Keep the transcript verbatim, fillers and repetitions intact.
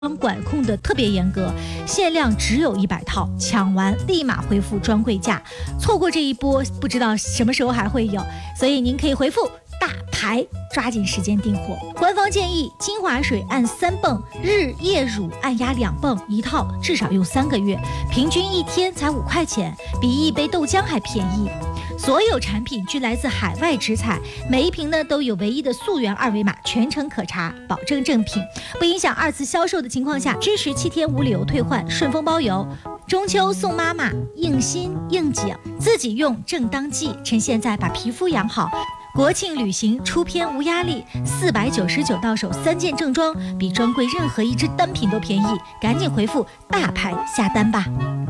管控的特别严格，限量只有一百套，抢完立马恢复专柜价，错过这一波，不知道什么时候还会有，所以您可以回复大牌，抓紧时间订货。官方建议精华水按三泵，日夜乳按压两泵，一套至少用三个月，平均一天才五块钱，比一杯豆浆还便宜。所有产品均来自海外直采，每一瓶呢都有唯一的溯源二维码，全程可查，保证正品，不影响二次销售的情况下，支持七天无理由退换，顺丰包邮。中秋送妈妈，应心应景，自己用正当季，趁现在把皮肤养好。国庆旅行出片无压力，四百九十九到手三件正装，比专柜任何一支单品都便宜，赶紧回复大牌下单吧。